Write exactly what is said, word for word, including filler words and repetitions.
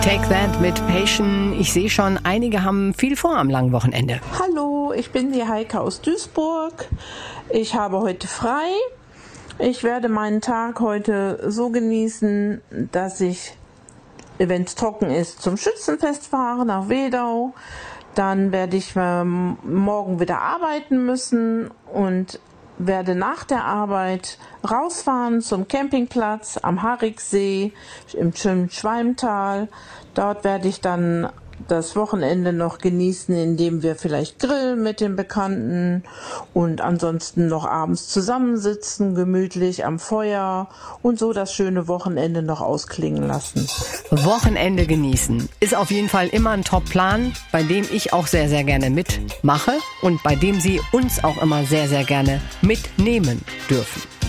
Take That mit Passion. Ich sehe schon, einige haben viel vor am langen Wochenende. Hallo, ich bin die Heike aus Duisburg. Ich habe heute frei. Ich werde meinen Tag heute so genießen, dass ich, wenn es trocken ist, zum Schützenfest fahre nach Wedau. Dann werde ich ähm, morgen wieder arbeiten müssen und werde nach der Arbeit rausfahren zum Campingplatz am Hariksee im schönen Schwalmtal. Dort werde ich dann das Wochenende noch genießen, indem wir vielleicht grillen mit den Bekannten und ansonsten noch abends zusammensitzen, gemütlich am Feuer und so das schöne Wochenende noch ausklingen lassen. Wochenende genießen ist auf jeden Fall immer ein Top-Plan, bei dem ich auch sehr, sehr gerne mitmache und bei dem Sie uns auch immer sehr, sehr gerne mitnehmen dürfen.